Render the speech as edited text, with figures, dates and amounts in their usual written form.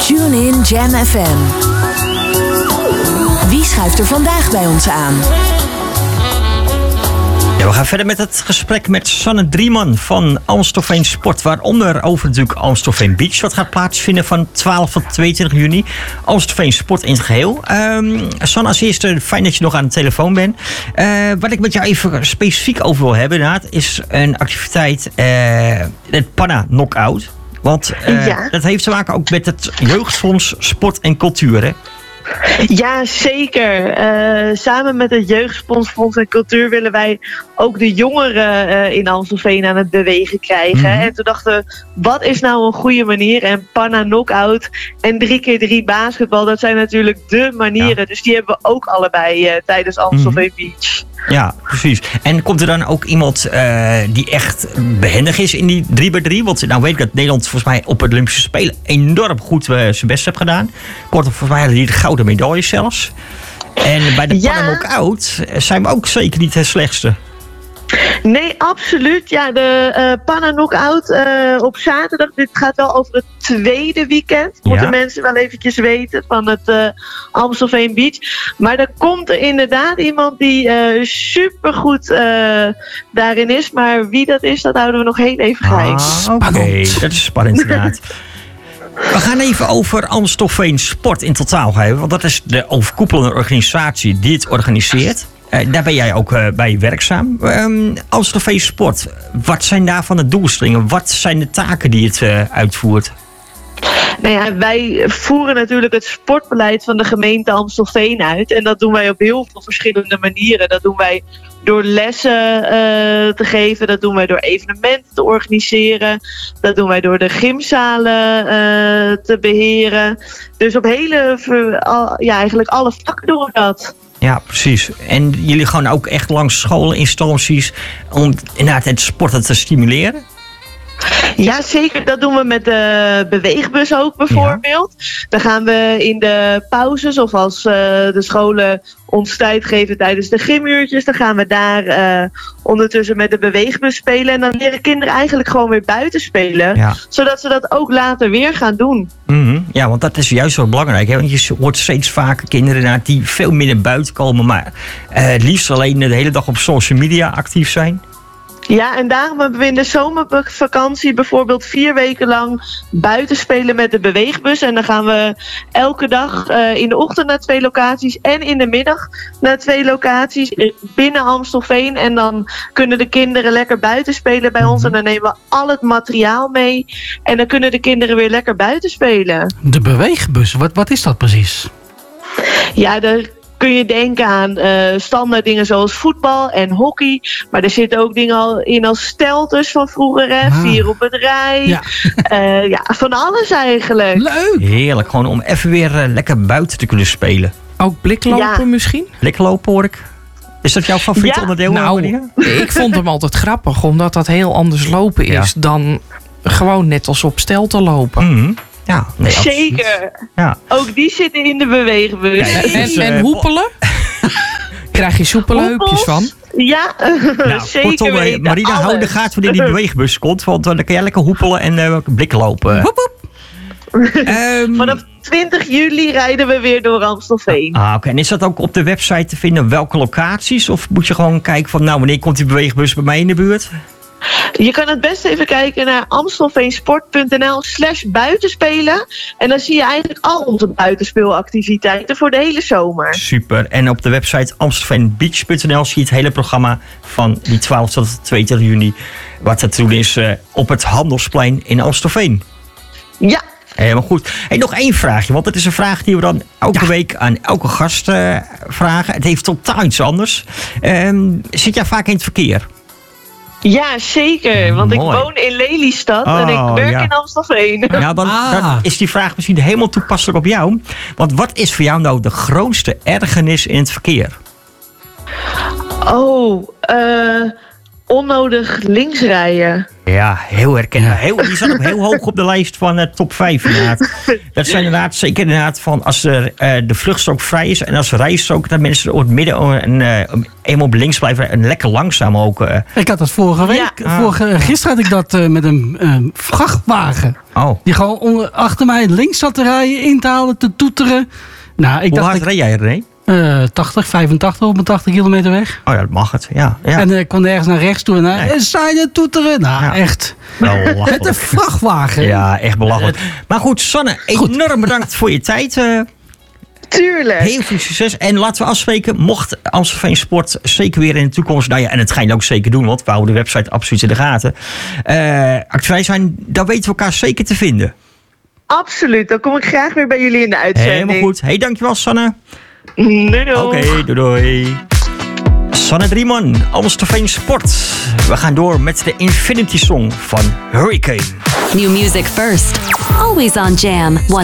Tune in Jam FM. Wie schuift er vandaag bij ons aan? Ja, we gaan verder met het gesprek met Sanne Drieman van Amstelveen Sport. Waaronder over natuurlijk Amstelveen Beach. Wat gaat plaatsvinden van 12 tot 22 juni. Amstelveen Sport in het geheel. Sanne, als eerste fijn dat je nog aan de telefoon bent. Wat ik met jou even specifiek over wil hebben, inderdaad, is een activiteit, het Panna Knockout. Want dat heeft te maken ook met het Jeugdfonds Sport en Cultuur, hè? Ja, zeker. Samen met het Jeugdfonds Sport en Cultuur willen wij ook de jongeren in Amstelveen aan het bewegen krijgen. Mm-hmm. En toen dachten we, wat is nou een goede manier? En Panna Knockout en 3x3 basketbal, dat zijn natuurlijk de manieren. Ja. Dus die hebben we ook allebei tijdens Amstelveen Beach. Ja, precies. En komt er dan ook iemand die echt behendig is in die 3x3? Want nou weet ik dat Nederland volgens mij op het Olympische Spelen enorm goed zijn best heeft gedaan. Kortom, volgens mij hadden die de gouden medaille zelfs. En bij de Panna Knockout zijn we ook zeker niet het slechtste. Nee, absoluut. Ja, de Panna Knockout op zaterdag. Dit gaat wel over het tweede weekend. Moeten mensen wel eventjes weten van het Amstelveen Beach. Maar er komt er inderdaad iemand die supergoed daarin is. Maar wie dat is, dat houden we nog heel even geheim. Oké, dat is spannend inderdaad. We gaan even over Amstelveen Sport in totaal hebben. Want dat is de overkoepelende organisatie die het organiseert. Daar ben jij ook bij werkzaam. Amstelveen Sport, wat zijn daarvan de doelstellingen? Wat zijn de taken die het uitvoert? Nou ja, wij voeren natuurlijk het sportbeleid van de gemeente Amstelveen uit. En dat doen wij op heel veel verschillende manieren. Dat doen wij door lessen te geven. Dat doen wij door evenementen te organiseren. Dat doen wij door de gymzalen te beheren. Dus op eigenlijk alle vlakken doen we dat. Ja, precies. En jullie gaan ook echt langs schoolinstanties om inderdaad het sporten te stimuleren? Ja, zeker. Dat doen we met de beweegbus ook bijvoorbeeld. Ja. Dan gaan we in de pauzes of als de scholen ons tijd geven tijdens de gymuurtjes, dan gaan we daar ondertussen met de beweegbus spelen. En dan leren kinderen eigenlijk gewoon weer buiten spelen. Ja. Zodat ze dat ook later weer gaan doen. Mm-hmm. Ja, want dat is juist zo belangrijk. Hè? Want je hoort steeds vaker kinderen die veel minder buiten komen. Maar het liefst alleen de hele dag op social media actief zijn. Ja, en daarom hebben we in de zomervakantie bijvoorbeeld 4 weken lang buiten spelen met de beweegbus. En dan gaan we elke dag in de ochtend naar 2 locaties en in de middag naar 2 locaties binnen Amstelveen. En dan kunnen de kinderen lekker buiten spelen bij ons. En dan nemen we al het materiaal mee. En dan kunnen de kinderen weer lekker buiten spelen. De beweegbus, wat is dat precies? Ja, kun je denken aan standaard dingen zoals voetbal en hockey. Maar er zitten ook dingen in als stelters van vroeger. Hè? 4 op het rij. Ja. Van alles eigenlijk. Leuk. Heerlijk, gewoon om even weer lekker buiten te kunnen spelen. Ook bliklopen misschien? Bliklopen hoor ik. Is dat jouw favoriete onderdeel? Nou, ik vond hem altijd grappig. Omdat dat heel anders lopen is dan gewoon net als op stel te lopen. Mm-hmm. Ja, nee, zeker. Ja. Ook die zitten in de beweegbus. Ja, en hoepelen? Krijg je soepele heupjes van? Ja, zeker kortom, weten. Marina, hou de gaten wanneer die beweegbus komt. Want dan kan jij lekker hoepelen en blikken lopen. Woep, woep. Vanaf 20 juli rijden we weer door Amstelveen. Oké. En is dat ook op de website te vinden welke locaties? Of moet je gewoon kijken van wanneer komt die beweegbus bij mij in de buurt? Je kan het best even kijken naar amstelveensport.nl/buitenspelen. En dan zie je eigenlijk al onze buitenspeelactiviteiten voor de hele zomer. Super. En op de website amstelveenbeach.nl zie je het hele programma van die 12 tot 22 juni. Wat te doen is op het Handelsplein in Amstelveen. Ja. Helemaal goed. Hey, nog 1 vraagje, want dat is een vraag die we dan elke week aan elke gast vragen. Het heeft totaal iets anders. Zit jij vaak in het verkeer? Ja, zeker. Want ik woon in Lelystad en ik werk in Amstelveen. Ja, dan is die vraag misschien helemaal toepasselijk op jou. Want wat is voor jou nou de grootste ergernis in het verkeer? onnodig links rijden. Ja, heel herkenbaar. Die staat ook heel hoog op de lijst van top 5 inderdaad. Dat zijn inderdaad zeker inderdaad van als de vluchtstrook vrij is en als de rijstrook dat mensen op het midden en eenmaal op links blijven en lekker langzaam ook. Ik had dat vorige week. Gisteren had ik dat met een vrachtwagen. Oh. Die gewoon achter mij links zat te rijden, in te halen, te toeteren. Nou, Hoe hard reed jij, René? 85 op mijn 80 kilometer weg. Oh ja, dat mag het. Ja. En ik kon ergens naar rechts toe en zijde toeteren. Nou, echt. Met een vrachtwagen. Ja, echt belachelijk. Maar goed, Sanne, enorm bedankt voor je tijd. Tuurlijk. Heel veel succes. En laten we afspreken, mocht Amstelveen Sport zeker weer in de toekomst... Nou ja, en het ga je ook zeker doen, want we houden de website absoluut in de gaten. Actueel zijn, dan weten we elkaar zeker te vinden. Absoluut, dan kom ik graag weer bij jullie in de uitzending. Helemaal goed. Hey, dankjewel Sanne. Doei. Oké, doei. Sanne Drieman, Amstelveen Sport. We gaan door met de Infinity Song van Hurricane. New music first, always on Jam 104.9.